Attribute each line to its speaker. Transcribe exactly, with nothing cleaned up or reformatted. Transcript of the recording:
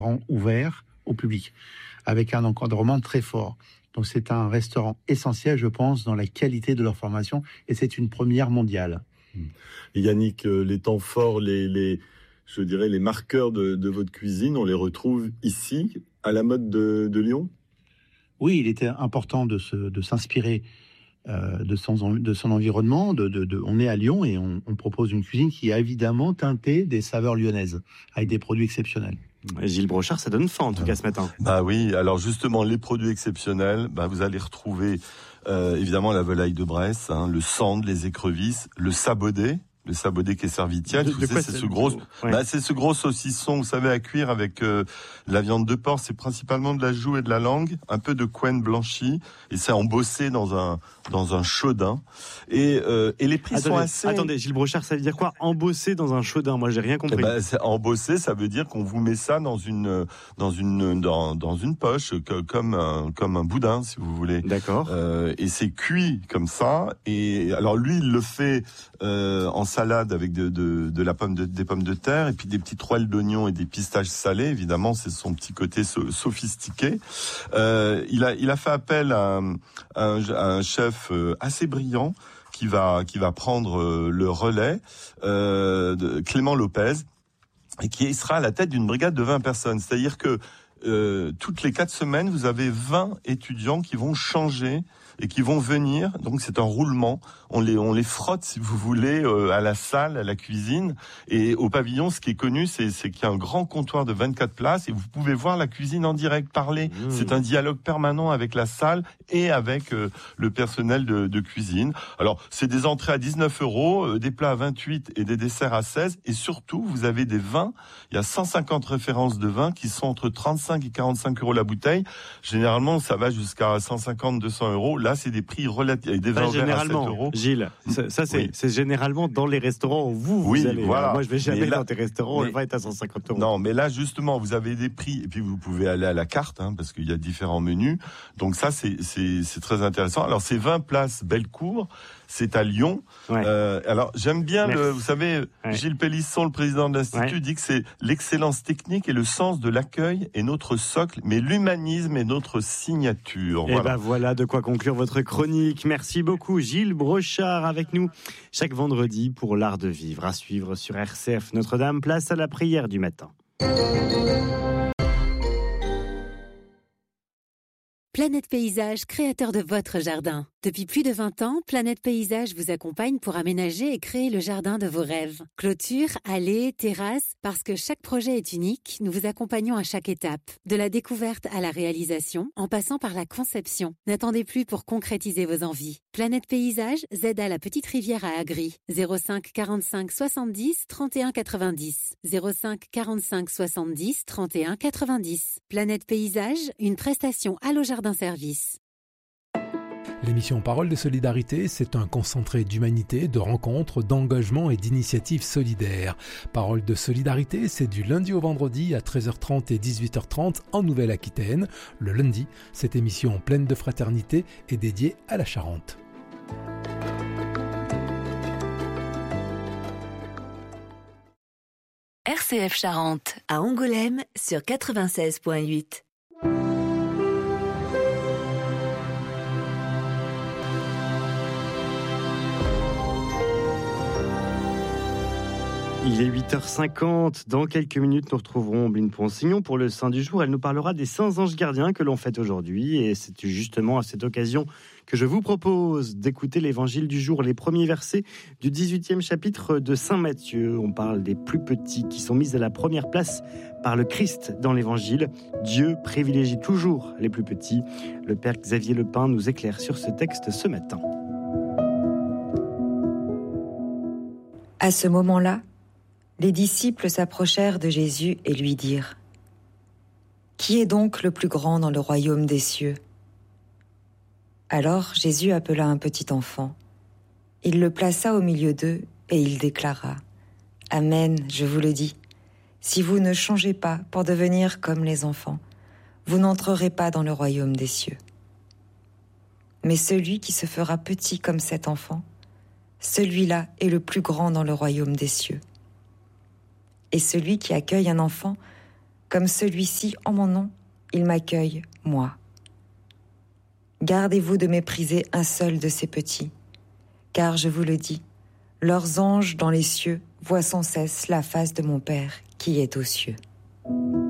Speaker 1: ouvert au public, avec un encadrement très fort. Donc c'est un restaurant essentiel, je pense, dans la qualité de leur formation, et c'est une première mondiale.
Speaker 2: Et Yannick, les temps forts, les, les, je dirais les marqueurs de, de votre cuisine, on les retrouve ici, à la mode de, de Lyon ?
Speaker 1: Oui, il était important de, se, de s'inspirer euh, de, son, de son environnement. De, de, de, on est à Lyon et on, on propose une cuisine qui est évidemment teintée des saveurs lyonnaises, avec des produits exceptionnels.
Speaker 3: Gilles Brochard, ça donne faim en tout cas ce matin.
Speaker 2: Bah oui, alors justement les produits exceptionnels, bah vous allez retrouver euh, évidemment la volaille de Bresse, hein, le sande, les écrevisses, le sabodé. Le sabodé qui est servi tiède,
Speaker 3: de, de
Speaker 2: c'est, c'est ce gros, ouais. bah, c'est ce gros saucisson, vous savez, à cuire avec euh, la viande de porc. C'est principalement de la joue et de la langue, un peu de couenne blanchie, et c'est embossé dans un dans un chaudin. Et euh, et les prix
Speaker 3: attendez,
Speaker 2: sont assez.
Speaker 3: Attendez, Gilles Brochard, ça veut dire quoi, embossé dans un chaudin ? Moi, j'ai rien compris.
Speaker 2: Eh ben, c'est embossé, ça veut dire qu'on vous met ça dans une dans une dans dans une poche, comme un comme un boudin, si vous voulez.
Speaker 3: D'accord.
Speaker 2: Euh, et c'est cuit comme ça. Et alors lui, il le fait euh, en salade avec de, de, de la pomme de, des pommes de terre et puis des petites rouelles d'oignons et des pistaches salées. Évidemment, c'est son petit côté so, sophistiqué. Euh, il a, il a fait appel à un, à un, à un chef assez brillant qui va, qui va prendre le relais, euh, de Clément Lopez, et qui sera à la tête d'une brigade de vingt personnes. C'est-à-dire que euh, toutes les quatre semaines, vous avez vingt étudiants qui vont changer et qui vont venir. Donc c'est un roulement. On les on les frotte, si vous voulez, euh, à la salle, à la cuisine et au pavillon. Ce qui est connu, c'est c'est qu'il y a un grand comptoir de vingt-quatre places et vous pouvez voir la cuisine en direct, parler. Mmh. C'est un dialogue permanent avec la salle et avec euh, le personnel de, de cuisine. Alors c'est des entrées à dix-neuf euros, euh, des plats à vingt-huit et des desserts à seize. Et surtout, vous avez des vins. Il y a cent cinquante références de vins qui sont entre trente-cinq et quarante-cinq euros la bouteille. Généralement, ça va jusqu'à cent cinquante, deux cents euros. Là, c'est des prix relatifs, des vins verts à sept euros.
Speaker 3: Gilles, ça, ça c'est, oui. c'est généralement dans les restaurants où vous, vous
Speaker 2: oui,
Speaker 3: allez.
Speaker 2: Voilà.
Speaker 3: Alors moi, je vais jamais
Speaker 2: là,
Speaker 3: dans tes restaurants,
Speaker 2: mais,
Speaker 3: le vin est à cent cinquante euros.
Speaker 2: Non, mais là, justement, vous avez des prix, et puis vous pouvez aller à la carte, hein, parce qu'il y a différents menus. Donc ça, c'est, c'est, c'est très intéressant. Alors, c'est vingt places Bellecour, c'est à Lyon. Ouais. Euh, alors, j'aime bien, le, vous savez, ouais. Gilles Pélisson, le président de l'Institut, ouais. dit que c'est l'excellence technique et le sens de l'accueil est notre socle, mais l'humanisme est notre signature.
Speaker 3: Et voilà. ben voilà de quoi conclure votre chronique. Merci beaucoup, Gilles Brochard, avec nous chaque vendredi pour l'art de vivre. À suivre sur R C F Notre-Dame, place à la prière du matin.
Speaker 4: Planète Paysage, créateur de votre jardin. Depuis plus de vingt ans, Planète Paysage vous accompagne pour aménager et créer le jardin de vos rêves. Clôture, allées, terrasses, parce que chaque projet est unique, nous vous accompagnons à chaque étape. De la découverte à la réalisation, en passant par la conception. N'attendez plus pour concrétiser vos envies. Planète Paysage, Z à la Petite Rivière à Agri. zéro cinq quarante-cinq soixante-dix trente et un quatre-vingt-dix. zéro cinq quarante-cinq soixante-dix trente et un quatre-vingt-dix. Planète Paysage, une prestation Allo Jardin Service.
Speaker 5: L'émission Parole de Solidarité, c'est un concentré d'humanité, de rencontres, d'engagement et d'initiatives solidaires. Parole de Solidarité, c'est du lundi au vendredi à treize heures trente et dix-huit heures trente en Nouvelle-Aquitaine. Le lundi, cette émission pleine de fraternité est dédiée à la Charente.
Speaker 6: R C F Charente, à Angoulême, sur quatre-vingt-seize virgule huit.
Speaker 3: Il est huit heures cinquante. Dans quelques minutes, nous retrouverons Bline Ponsignon pour le Saint du jour. Elle nous parlera des saints anges gardiens que l'on fête aujourd'hui. Et c'est justement à cette occasion que je vous propose d'écouter l'évangile du jour, les premiers versets du dix-huitième chapitre de Saint Matthieu. On parle des plus petits qui sont mis à la première place par le Christ dans l'évangile. Dieu privilégie toujours les plus petits. Le Père Xavier Lepin nous éclaire sur ce texte ce matin.
Speaker 7: À ce moment-là, les disciples s'approchèrent de Jésus et lui dirent : « Qui est donc le plus grand dans le royaume des cieux ? » Alors Jésus appela un petit enfant. Il le plaça au milieu d'eux et il déclara : « Amen, je vous le dis, si vous ne changez pas pour devenir comme les enfants, vous n'entrerez pas dans le royaume des cieux. Mais celui qui se fera petit comme cet enfant, celui-là est le plus grand dans le royaume des cieux. Et celui qui accueille un enfant Comme celui-ci en mon nom, il m'accueille, moi. Gardez-vous de mépriser un seul de ces petits, car je vous le dis, leurs anges dans les cieux voient sans cesse la face de mon Père qui est aux cieux.